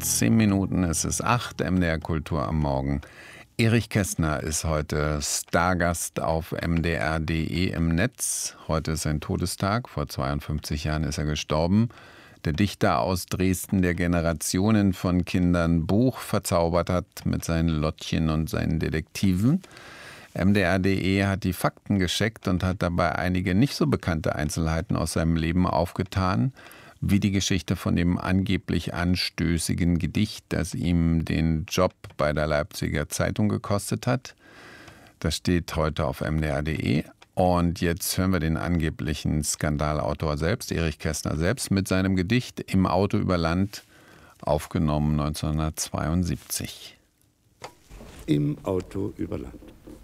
10 Minuten, es ist 8, MDR Kultur am Morgen. Erich Kästner ist heute Stargast auf mdr.de im Netz. Heute ist sein Todestag, vor 52 Jahren ist er gestorben. Der Dichter aus Dresden, der Generationen von Kindern Buch verzaubert hat mit seinen Lottchen und seinen Detektiven. mdr.de hat die Fakten gescheckt und hat dabei einige nicht so bekannte Einzelheiten aus seinem Leben aufgetan, wie die Geschichte von dem angeblich anstößigen Gedicht, das ihm den Job bei der Leipziger Zeitung gekostet hat. Das steht heute auf mdr.de. Und jetzt hören wir den angeblichen Skandalautor selbst, Erich Kästner selbst, mit seinem Gedicht Im Auto über Land, aufgenommen 1972. Im Auto über Land.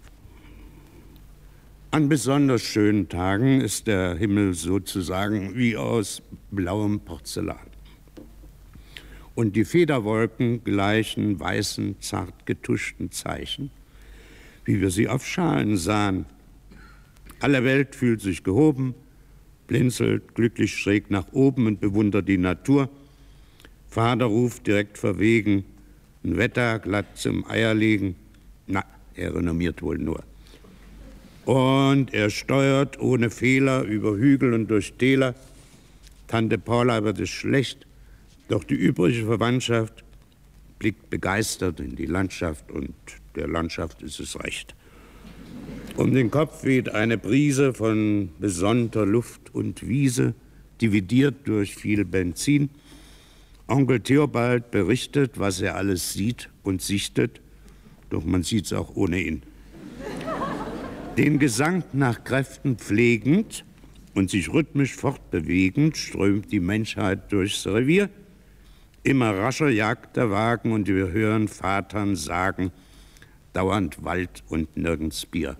An besonders schönen Tagen ist der Himmel sozusagen wie aus blauem Porzellan. Und die Federwolken gleichen weißen, zart getuschten Zeichen, wie wir sie auf Schalen sahen. Alle Welt fühlt sich gehoben, blinzelt glücklich schräg nach oben und bewundert die Natur. Vater ruft direkt verwegen, ein Wetter glatt zum Eierlegen. Na, er renommiert wohl nur. Und er steuert ohne Fehler über Hügel und durch Täler. Tante Paula wird es schlecht, doch die übrige Verwandtschaft blickt begeistert in die Landschaft und der Landschaft ist es recht. Um den Kopf weht eine Brise von besonnter Luft und Wiese, dividiert durch viel Benzin. Onkel Theobald berichtet, was er alles sieht und sichtet, doch man sieht's auch ohne ihn. Den Gesang nach Kräften pflegend und sich rhythmisch fortbewegend strömt die Menschheit durchs Revier. Immer rascher jagt der Wagen und wir hören Vatern sagen, dauernd Wald und nirgends Bier.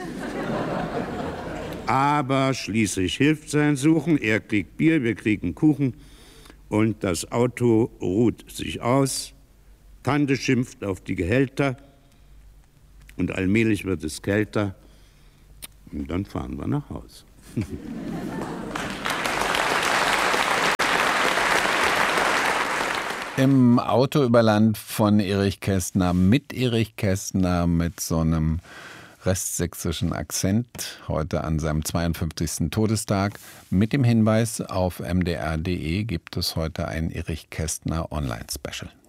Aber schließlich hilft sein Suchen, er kriegt Bier, wir kriegen Kuchen und das Auto ruht sich aus. Tante schimpft auf die Gehälter und allmählich wird es kälter. Und dann fahren wir nach Hause. Im Auto über Land von Erich Kästner, mit Erich Kästner, mit so einem restsächsischen Akzent, heute an seinem 52. Todestag. Mit dem Hinweis, auf mdr.de gibt es heute ein Erich Kästner Online-Special.